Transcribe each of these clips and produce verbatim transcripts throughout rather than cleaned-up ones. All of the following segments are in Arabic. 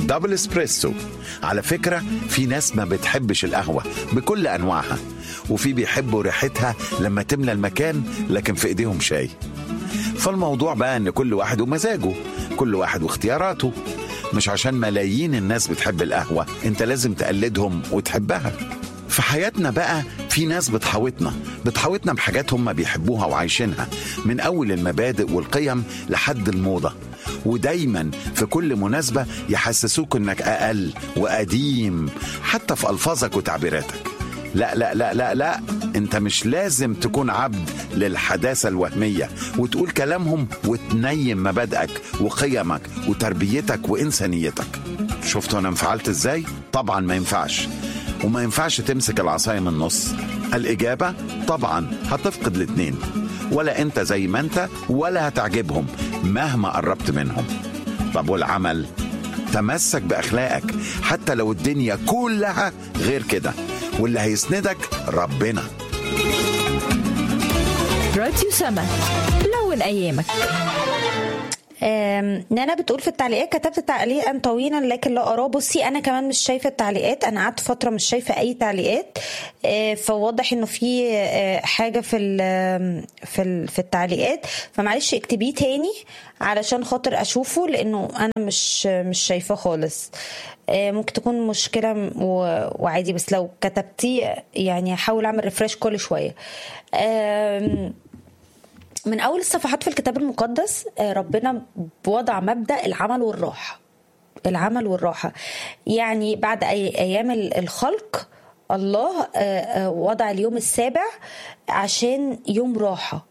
دبل اسبريسو. على فكرة في ناس ما بتحبش القهوة بكل أنواعها، وفي بيحبوا ريحتها لما تملى المكان لكن في إيديهم شاي. فالموضوع بقى أن كل واحد ومزاجه، كل واحد واختياراته. مش عشان ملايين الناس بتحب القهوة انت لازم تقلدهم وتحبها. في حياتنا بقى في ناس بتحاوطنا بتحاوطنا بحاجات هم بيحبوها وعايشينها، من أول المبادئ والقيم لحد الموضة. ودايما في كل مناسبة يحسسوك انك أقل وقديم، حتى في ألفاظك وتعبيراتك. لا لا لا لا لا، انت مش لازم تكون عبد للحداثة الوهمية وتقول كلامهم وتنيم مبادئك وقيمك وتربيتك وإنسانيتك. شفتوا أنا انفعلت ازاي؟ طبعا ما ينفعش، وما ينفعش تمسك العصاية من النص. الإجابة طبعا هتفقد الاتنين، ولا انت زي ما انت ولا هتعجبهم مهما قربت منهم. طب والعمل؟ تمسك بأخلاقك حتى لو الدنيا كلها غير كده، واللي هيسندك ربنا. راديو سما، لون أيامك. نانا بتقول في التعليقات: كتبت تعليقا طويلا لكن لا أراه. بصي أنا كمان مش شايفة التعليقات، أنا قعدت فترة مش شايفة أي تعليقات، فواضح إنه في حاجة في في في التعليقات، فمعلش اكتبيه تاني علشان خاطر أشوفه، لأنه أنا مش مش شايفة خالص. ممكن تكون مشكلة وعادي، بس لو كتبتيه يعني هحاول أعمل ريفريش كل شوية. من أول الصفحات في الكتاب المقدس ربنا وضع مبدأ العمل والراحة. العمل والراحة يعني بعد أيام الخلق الله وضع اليوم السابع عشان يوم راحة،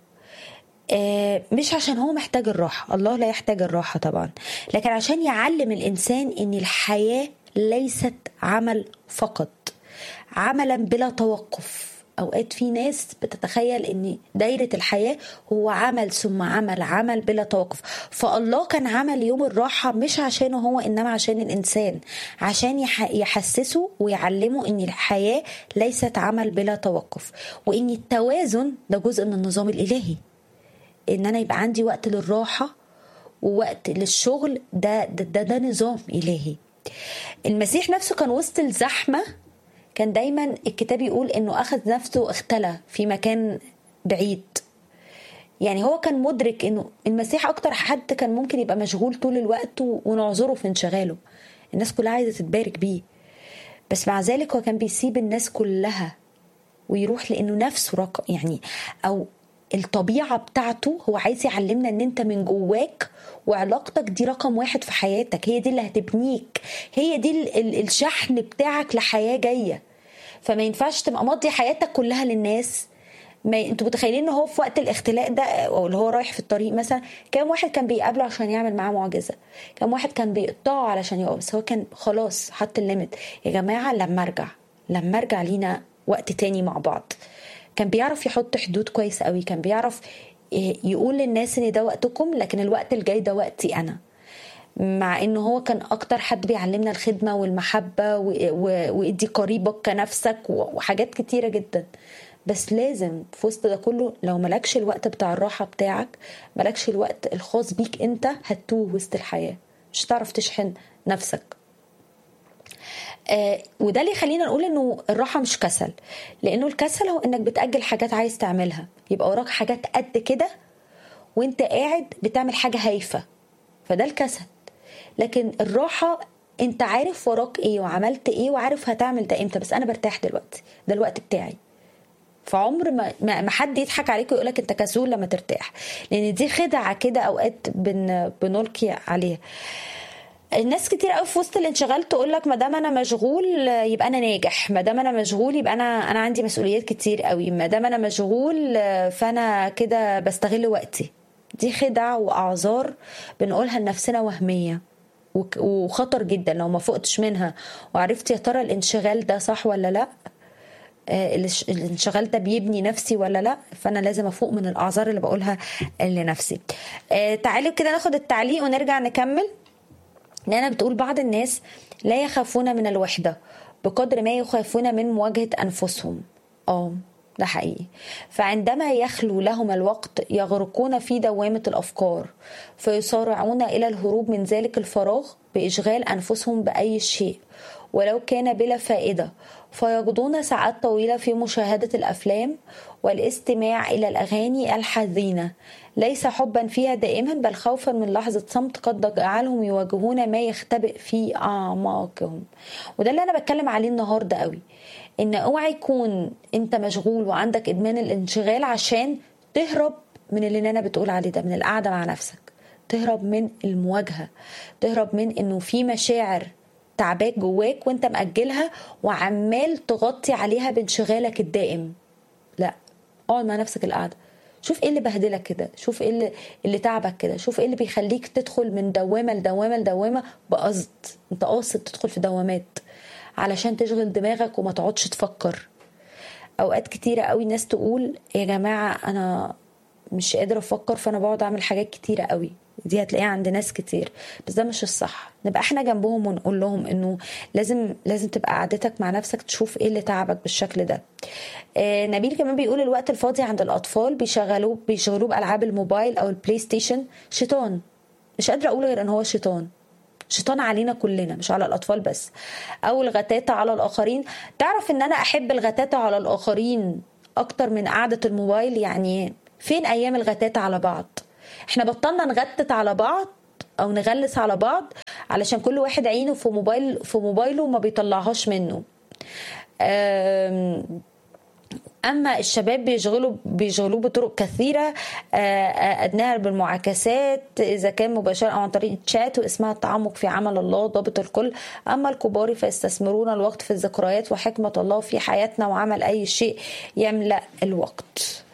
مش عشان هو محتاج الراحة، الله لا يحتاج الراحة طبعا، لكن عشان يعلم الإنسان إن الحياة ليست عمل فقط، عملا بلا توقف. أوقات في ناس بتتخيل إن دايرة الحياة هو عمل ثم عمل، عمل بلا توقف. فالله كان عمل يوم الراحة مش عشانه هو، إنما عشان الإنسان، عشان يحسسه ويعلمه إن الحياة ليست عمل بلا توقف، وإن التوازن ده جزء من النظام الإلهي. إن أنا يبقى عندي وقت للراحة ووقت للشغل، ده ده, ده, ده نظام إلهي. المسيح نفسه كان وسط الزحمة، كان دايما الكتاب يقول انه اخذ نفسه اختلى في مكان بعيد. يعني هو كان مدرك انه المسيح اكتر حد كان ممكن يبقى مشغول طول الوقت ونعذره في انشغاله، الناس كلها عايزة تتبارك بيه، بس مع ذلك هو كان بيسيب الناس كلها ويروح، لانه نفسه رق... يعني او الطبيعة بتاعته هو عايز يعلمنا ان انت من جواك وعلاقتك دي رقم واحد في حياتك، هي دي اللي هتبنيك، هي دي ال- ال- الشحن بتاعك لحياة جاية. فما ينفعش تبقى مضي حياتك كلها للناس. ما انتوا متخيلين ان هو في وقت الاختلاء ده، او اللي هو رايح في الطريق مثلا، كم واحد كان بيقابله عشان يعمل معاه معجزة، كم واحد كان بيقطعه علشان يقف، بس هو كان خلاص حط الليمت. يا جماعة لما ارجع لما ارجع لينا وقت تاني مع بعض. كان بيعرف يحط حدود كويس قوي، كان بيعرف يقول للناس ان ده وقتكم لكن الوقت الجاي ده وقتي انا. مع انه هو كان اكتر حد بيعلمنا الخدمة والمحبة وادي قريبك كنفسك وحاجات كتيرة جدا، بس لازم في وسط ده كله لو ملكش الوقت بتاع الراحة بتاعك، ملكش الوقت الخاص بيك انت، هتوه وسط الحياة، مش هتعرف تشحن نفسك. آه وده اللي خلينا نقول انه الراحة مش كسل، لانه الكسل هو انك بتأجل حاجات عايز تعملها، يبقى وراك حاجات قد كده وانت قاعد بتعمل حاجة هايفة، فده الكسل. لكن الراحة انت عارف وراك ايه وعملت ايه وعارف هتعمل ده امتى، بس انا برتاح دلوقتي، ده الوقت بتاعي. فعمر ما ما حد يضحك عليك ويقولك انت كسول لما ترتاح، لان دي خدعة كده اوقات بن بنلقي عليها. الناس كتير قوي في وسط الانشغال تقول لك ما دام انا مشغول يبقى انا ناجح، ما دام انا مشغول يبقى انا انا عندي مسؤوليات كتير قوي، ما دام انا مشغول فانا كده بستغل وقتي. دي خدع واعذار بنقولها لنفسنا وهمية وخطر جدا لو ما فقتش منها وعرفت يا ترى الانشغال ده صح ولا لا، الانشغال ده بيبني نفسي ولا لا، فانا لازم افوق من الاعذار اللي بقولها لنفسي. تعالوا كده ناخد التعليق ونرجع نكمل. لأنها بتقول بعض الناس لا يخافون من الوحدة بقدر ما يخافون من مواجهة أنفسهم. اه ده حقيقي. فعندما يخلو لهم الوقت يغرقون في دوامة الأفكار فيصارعون إلى الهروب من ذلك الفراغ بإشغال أنفسهم بأي شيء ولو كان بلا فائدة، فيقضون ساعات طويلة في مشاهدة الأفلام والاستماع إلى الأغاني الحزينة، ليس حبا فيها دائما بل خوفا من لحظة صمت قد جعلهم يواجهون ما يختبئ في أعماقهم. وده اللي أنا بتكلم عليه النهاردة قوي، إن اوعى يكون أنت مشغول وعندك إدمان الانشغال عشان تهرب من اللي أنا بتقول عليه ده، من القعدة مع نفسك، تهرب من المواجهة، تهرب من إنه في مشاعر تعباك جواك وانت مأجلها وعمال تغطي عليها بانشغالك الدائم. لا، اقعد مع نفسك القعده، شوف ايه اللي بهدلك كده، شوف ايه اللي, اللي تعبك كده، شوف ايه اللي بيخليك تدخل من دوامه لدوامه لدوامه بقصد، انت قاصد تدخل في دوامات علشان تشغل دماغك وما تقعدش تفكر. اوقات كتيره قوي ناس تقول يا جماعه انا مش قادره افكر فانا بقعد اعمل حاجات كتيره قوي، دي هتلاقيها عند ناس كتير، بس ده مش الصح. نبقى احنا جنبهم ونقول لهم انه لازم لازم تبقى قعدتك مع نفسك تشوف ايه اللي تعبك بالشكل ده. آه نبيل كمان بيقول الوقت الفاضي عند الاطفال بيشغلوه بيشغلوه بالعاب الموبايل او البلاي ستيشن. شيطان، مش قادره اقول غير ان هو شيطان، شيطان علينا كلنا مش على الاطفال بس. او الغتاتة على الاخرين. تعرف ان انا احب الغتاتة على الاخرين اكتر من قعدة الموبايل؟ يعني فين ايام الغتاتة على بعض؟ احنا بطلنا نغتت على بعض او نغلس على بعض علشان كل واحد عينه في موبايل في موبايله وما بيطلعهاش منه. اما الشباب بيشغلوا بيشغلوه بطرق كثيره، ادناها بالمعاكسات اذا كان مباشره او عن طريق الشات واسمها التعمق في عمل الله ضابط الكل. اما الكبار فيستثمرون الوقت في الذكريات وحكمه الله في حياتنا وعمل اي شيء يملأ الوقت.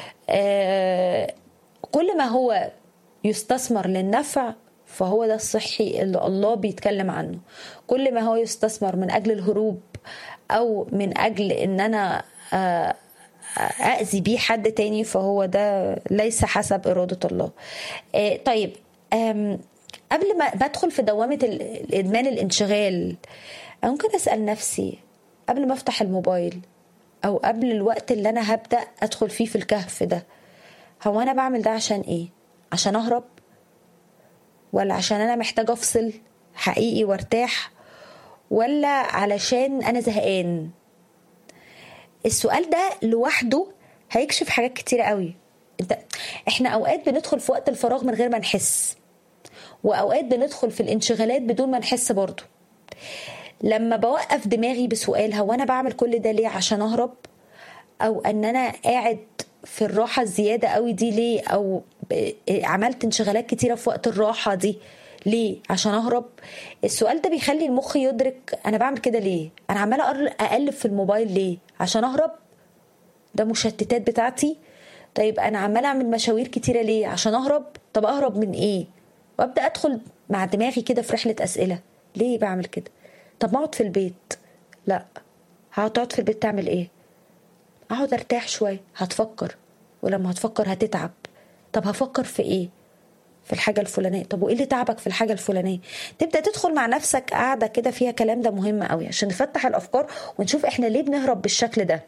كل ما هو يستثمر للنفع فهو ده الصحي اللي الله بيتكلم عنه. كل ما هو يستثمر من أجل الهروب أو من أجل إن أنا أأذي بيه حد تاني فهو ده ليس حسب إرادة الله. طيب قبل ما أدخل في دوامة الإدمان الانشغال ممكن أسأل نفسي قبل ما أفتح الموبايل أو قبل الوقت اللي أنا هبدأ أدخل فيه في الكهف ده، هو أنا بعمل ده عشان إيه؟ عشان أهرب؟ ولا عشان أنا محتاج أفصل حقيقي وارتاح؟ ولا علشان أنا زهقان؟ السؤال ده لوحده هيكشف حاجات كتير قوي. انت احنا أوقات بندخل في وقت الفراغ من غير ما نحس، وأوقات بندخل في الانشغالات بدون ما نحس برضو. لما بوقف دماغي بسؤال هو أنا بعمل كل ده ليه؟ عشان أهرب؟ أو أن أنا قاعد في الراحة الزيادة قوي دي ليه؟ أو عملت انشغالات كتيرة في وقت الراحة دي ليه؟ عشان أهرب؟ السؤال ده بيخلي المخ يدرك أنا بعمل كده ليه؟ أنا عمالة أقلب في الموبايل ليه؟ عشان أهرب؟ ده مشتتات بتاعتي؟ طيب أنا عمالة أعمل مشاوير كتيرة ليه؟ عشان أهرب؟ طب أهرب من إيه؟ وأبدأ أدخل مع دماغي كده في رحلة أسئلة. ليه بعمل كده؟ طب ما أقعد في البيت. لا، هتقعد في البيت تعمل إيه؟ أقعد أرتاح شوي. هتفكر، ولما هتفكر هتتعب. طب هفكر في إيه؟ في الحاجة الفلانية. طب وإيه اللي تعبك في الحاجة الفلانية؟ تبدأ تدخل مع نفسك قاعدة كده فيها كلام. ده مهم قوي عشان نفتح الأفكار ونشوف إحنا ليه بنهرب بالشكل ده.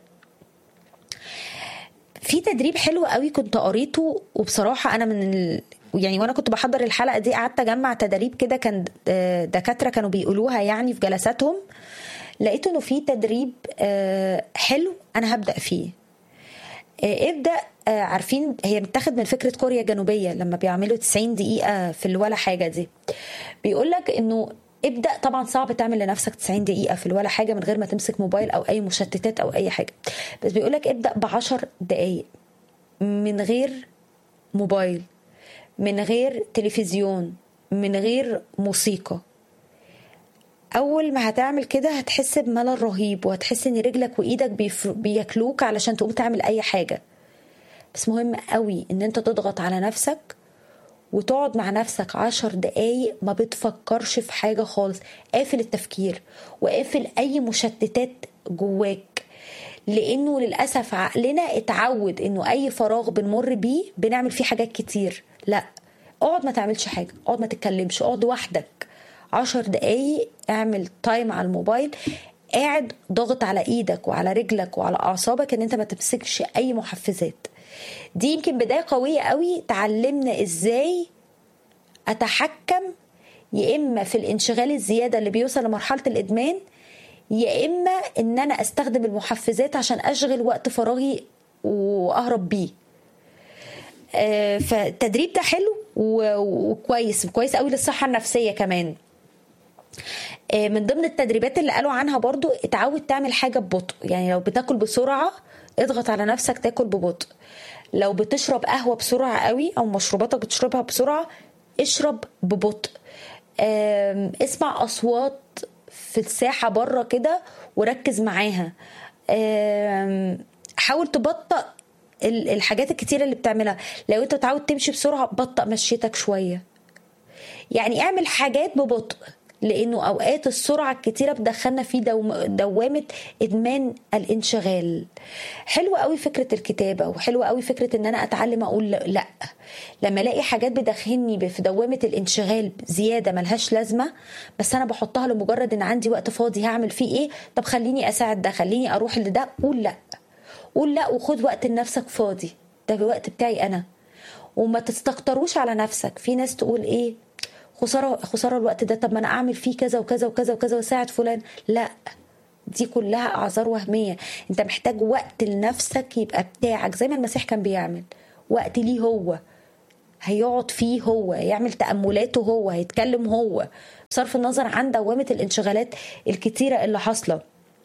في تدريب حلو قوي كنت قريته، وبصراحة أنا من ال... يعني وانا كنت بحضر الحلقة دي قعدت اجمع تدريب كده كان دكاترة كانوا بيقولوها يعني في جلساتهم. لقيت انه في تدريب حلو انا هبدأ فيه. ابدأ. عارفين هي متاخد من فكرة كوريا الجنوبية لما بيعملوا تسعين دقيقة في الولا حاجة دي. بيقولك انه ابدأ. طبعا صعب تعمل لنفسك تسعين دقيقة في الولا حاجة من غير ما تمسك موبايل او اي مشتتات او اي حاجة، بس بيقولك ابدأ بعشر دقايق من غير موبايل، من غير تلفزيون، من غير موسيقى. اول ما هتعمل كده هتحس بملل رهيب، وهتحس ان رجلك وايدك بياكلوك علشان تقوم تعمل اي حاجة. بس مهم قوي ان انت تضغط على نفسك وتقعد مع نفسك عشر دقايق ما بتفكرش في حاجة خالص. قافل التفكير وقافل اي مشتتات جواك، لانه للأسف عقلنا اتعود انه اي فراغ بنمر بيه بنعمل فيه حاجات كتير. لا، اقعد ما تعملش حاجة، اقعد ما تتكلمش، اقعد وحدك عشر دقايق، اعمل تايم على الموبايل، قاعد ضاغط على ايدك وعلى رجلك وعلى اعصابك ان انت ما تمسكش اي محفزات. دي يمكن بداية قوية قوي تعلمنا ازاي اتحكم يا اما في الانشغال الزيادة اللي بيوصل لمرحلة الادمان، يا اما ان انا استخدم المحفزات عشان اشغل وقت فراغي واهرب بيه. آه فالتدريب ده حلو وكويس كويس قوي للصحة النفسية كمان. آه من ضمن التدريبات اللي قالوا عنها برضو اتعود تعمل حاجة ببطء. يعني لو بتاكل بسرعة اضغط على نفسك تاكل ببطء. لو بتشرب قهوة بسرعة قوي او مشروباتك بتشربها بسرعة اشرب ببطء. اسمع اصوات في الساحة بره كده وركز معاها. حاول تبطأ الحاجات الكتيرة اللي بتعملها. لو انت تعود تمشي بسرعة بطأ مشيتك شوية. يعني اعمل حاجات ببطء، لانه اوقات السرعه الكتيره بتدخلنا في دوامه ادمان الانشغال. حلوه قوي فكره الكتابه، وحلوه قوي فكره ان انا اتعلم اقول لا. لما الاقي حاجات بتدخلني في دوامه الانشغال زياده ملهاش لازمه، بس انا بحطها لمجرد ان عندي وقت فاضي هعمل فيه ايه، طب خليني اساعد ده، خليني اروح لده. قول لا، قول لا، وخد وقت لنفسك فاضي، ده الوقت بتاعي انا. وما تستكتروش على نفسك. في ناس تقول ايه، خسارة خسارة الوقت ده، طب ما أنا أعمل فيه كذا وكذا وكذا وكذا وساعد فلان. لا، دي كلها أعذار وهمية. أنت محتاج وقت لنفسك يبقى بتاعك، زي ما المسيح كان بيعمل وقت ليه هو، هيقعد فيه هو، يعمل تأملاته هو، هيتكلم هو، بصرف النظر عن دوامة الانشغالات الكتيرة اللي حاصلة.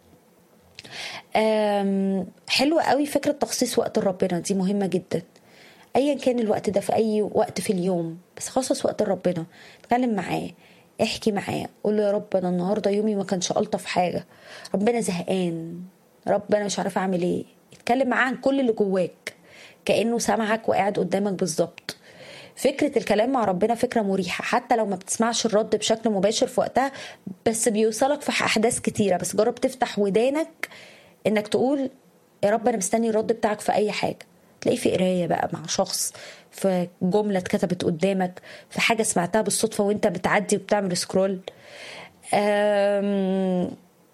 حلوة قوي فكرة تخصيص وقت ربنا، دي مهمة جدا. ايا كان الوقت ده في اي وقت في اليوم، بس خصص وقت ربنا. اتكلم معاه، احكي معاه، قول له يا رب انا النهارده يومي ما كانش الطف حاجه، ربنا زهقان، رب انا مش عارفه اعمل ايه. اتكلم معاه عن كل اللي جواك كانه سامعك وقاعد قدامك بالظبط. فكره الكلام مع ربنا فكره مريحه، حتى لو ما بتسمعش الرد بشكل مباشر في وقتها، بس بيوصلك في احداث كتيره. بس جرب تفتح ودانك انك تقول يا رب انا مستني الرد بتاعك في اي حاجه. تلاقي في قرايه بقى مع شخص، في جمله اتكتبت قدامك، في حاجه سمعتها بالصدفه وانت بتعدي وبتعمل سكرول. آم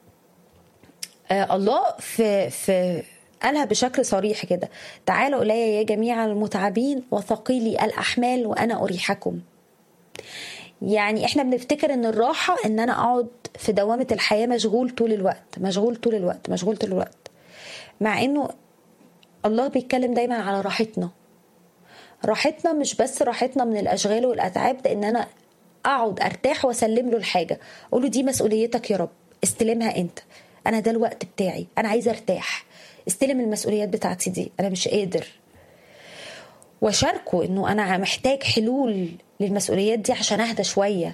آه الله في في قالها بشكل صريح كده، تعالوا الي يا جميع المتعبين وثقيلي الاحمال وانا اريحكم. يعني احنا بنفتكر ان الراحه ان انا اقعد في دوامه الحياه مشغول طول الوقت مشغول طول الوقت مشغول طول الوقت مع انه الله بيتكلم دايما على راحتنا. راحتنا مش بس راحتنا من الاشغال والاتعاب، ده ان انا اقعد ارتاح واسلم له الحاجه، اقول له دي مسؤوليتك يا رب، استلمها انت، انا ده الوقت بتاعي، انا عايزه ارتاح، استلم المسؤوليات بتاعتي دي، انا مش قادر. وشاركه انه انا محتاج حلول للمسؤوليات دي عشان اهدى شويه.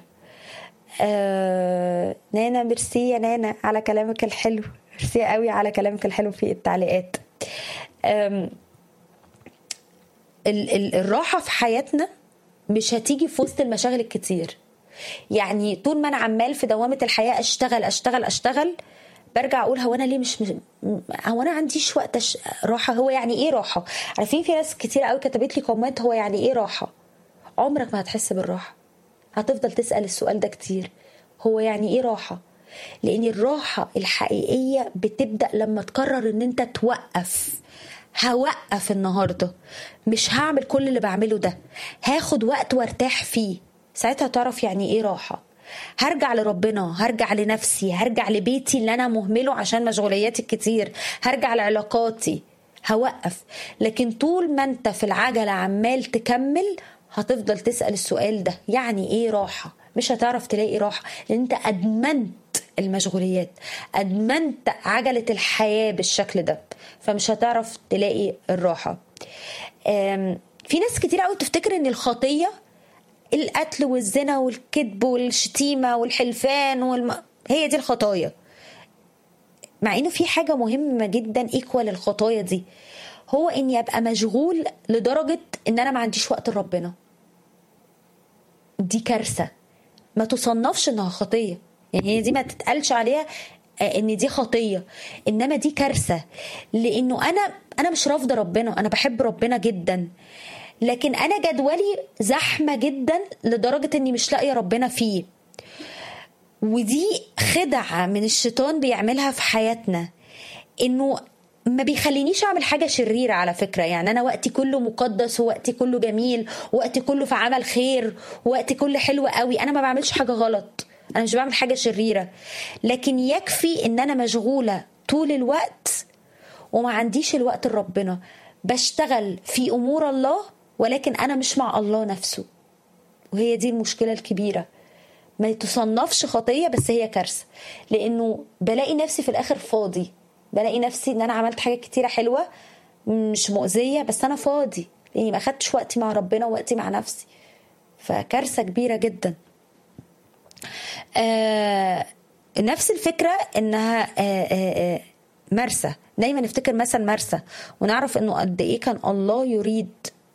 آه نانا، ميرسي يا نانا على كلامك الحلو، ميرسي قوي على كلامك الحلو في التعليقات. الراحة في حياتنا مش هتيجي في وسط المشاغل الكتير. يعني طول ما انا عمال في دوامة الحياة اشتغل اشتغل اشتغل، برجع اقول هو انا ليه مش هو انا عنديش وقت أش... راحة. هو يعني ايه راحة؟ عارفين في ناس كتير قوي كتبت لي كومنت هو يعني ايه راحة. عمرك ما هتحس بالراحة، هتفضل تسأل السؤال ده كتير، هو يعني ايه راحة؟ لان الراحة الحقيقية بتبدأ لما تقرر ان انت توقف. هوقف النهاردة، مش هعمل كل اللي بعمله ده، هاخد وقت وارتاح فيه. ساعتها تعرف يعني ايه راحة. هرجع لربنا، هرجع لنفسي، هرجع لبيتي اللي انا مهمله عشان مشغولياتي الكتير، هرجع لعلاقاتي، هوقف. لكن طول ما انت في العجلة عمال تكمل هتفضل تسأل السؤال ده يعني ايه راحة. مش هتعرف تلاقي راحة لان انت ادمنت المشغوليات، ادمنت عجلة الحياة بالشكل ده، فمش هتعرف تلاقي الراحة. في ناس كتير قوي تفتكر ان الخطية القتل والزنا والكذب والشتيمة والحلفان والم... هي دي الخطايا، مع انه في حاجة مهمة جدا ايكوال الخطايا دي، هو اني ابقى مشغول لدرجة ان انا ما عنديش وقت لربنا. دي كارثة، ما تصنفش انها خطية. يعني هي دي ما تتقالش عليها ان دي خطية، انما دي كارثة. لانه انا انا مش رافضة ربنا، انا بحب ربنا جدا، لكن انا جدولي زحمة جدا لدرجة اني مش لاقية ربنا فيه. ودي خدعة من الشيطان بيعملها في حياتنا، انه ما بيخلينيش اعمل حاجة شريرة. على فكرة يعني انا وقتي كله مقدس، ووقتي كله جميل، ووقتي كله في عمل خير، ووقتي كله حلو قوي، انا ما بعملش حاجة غلط، انا مش بعمل حاجة شريرة. لكن يكفي ان انا مشغولة طول الوقت وما عنديش الوقت لربنا، بشتغل في امور الله ولكن انا مش مع الله نفسه. وهي دي المشكلة الكبيرة. ما تصنفش خطية بس هي كارثة، لانه بلاقي نفسي في الاخر فاضي، بلاقي نفسي ان انا عملت حاجات كتيرة حلوة مش مؤذية بس انا فاضي لاني ما خدتش وقتي مع ربنا ووقتي مع نفسي. فكارثة كبيرة جدا. آه نفس الفكرة انها آه آه مرسى. دايما نفتكر مثلا مرسى ونعرف انه قد ايه كان الله يريد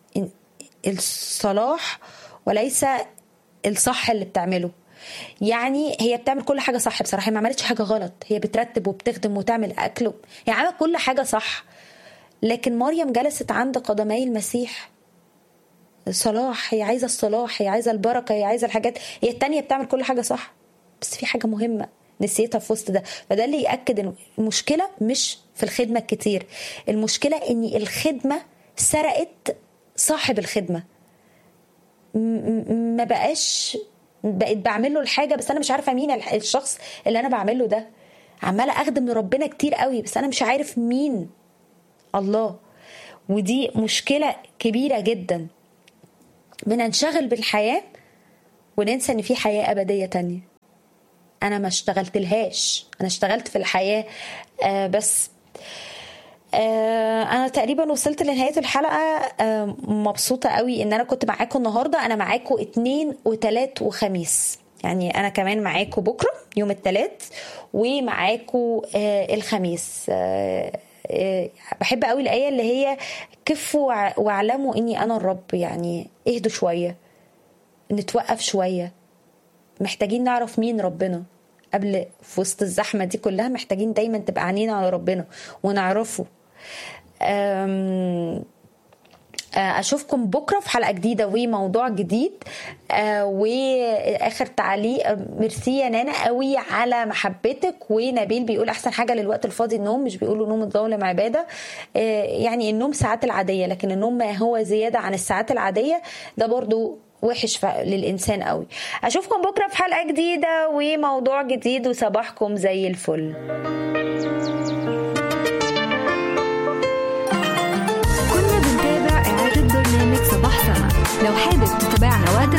الصلاح وليس الصح اللي بتعمله. يعني هي بتعمل كل حاجة صح بصراحة، هي ما عملتش حاجة غلط، هي بترتب وبتخدم وتعمل أكل، هي عملت كل حاجة صح. لكن مريم جلست عند قدمي المسيح. صلاح، هي عايزة الصلاح، هي عايزة البركة، هي عايزة الحاجات. هي التانية بتعمل كل حاجة صح بس في حاجة مهمة نسيتها في وسط ده. فده اللي يأكد إن المشكلة مش في الخدمة الكتير، المشكلة إن الخدمة سرقت صاحب الخدمة. ما بقاش بقيت بعمل له الحاجه بس انا مش عارفه مين الشخص اللي انا بعمله ده. عماله اخدم لربنا كتير قوي بس انا مش عارف مين الله. ودي مشكله كبيره جدا. بننشغل بالحياه وننسى ان في حياه ابديه تانية انا ما اشتغلت لهاش. انا اشتغلت في الحياه آه بس. آه انا تقريبا وصلت لنهايه الحلقه. آه مبسوطه قوي ان انا كنت معاكم النهارده. انا معاكم اتنين وتلات وخميس، يعني انا كمان معاكم بكره يوم التلات ومعاكم آه الخميس. آه آه بحب قوي الايه اللي هي كفوا واعلموا اني انا الرب. يعني اهدوا شويه، نتوقف شويه، محتاجين نعرف مين ربنا قبل في وسط الزحمه دي كلها. محتاجين دايما تبقى عينينا على ربنا ونعرفه. اشوفكم بكره في حلقه جديده وموضوع جديد. واخر تعليق، ميرسي يا نانا قوي على محبتك. ونبيل بيقول احسن حاجه للوقت الفاضي النوم، مش بيقولوا نوم الظالم عباده. يعني النوم ساعات العاديه، لكن النوم ما هو زياده عن الساعات العاديه ده برضو وحش للإنسان قوي. أشوفكم بكرة في حلقة جديدة وموضوع جديد، وصباحكم زي الفل. كنا بنتابع إعادة برنامج صباح سما. لو حابب تتابعنا وقت